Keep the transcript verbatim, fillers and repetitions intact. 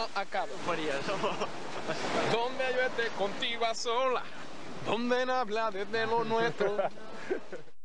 no acaba. María, Donde yo esté contigo a sola, donde no habla desde lo nuestro.